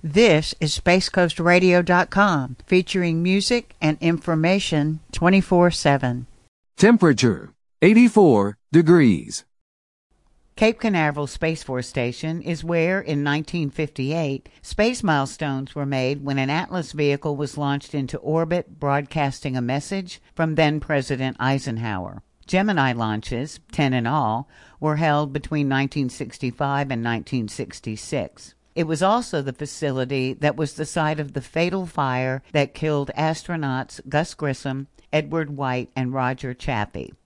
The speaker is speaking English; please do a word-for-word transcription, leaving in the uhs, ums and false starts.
This is space coast radio dot com, featuring music and information twenty-four seven. Temperature, eighty-four degrees. Cape Canaveral Space Force Station is where, in nineteen fifty-eight, space milestones were made when an Atlas vehicle was launched into orbit, broadcasting a message from then-President Eisenhower. Gemini launches, ten in all, were held between nineteen sixty-five and nineteen sixty-six. It was also the facility that was the site of the fatal fire that killed astronauts Gus Grissom, Edward White, and Roger Chaffee.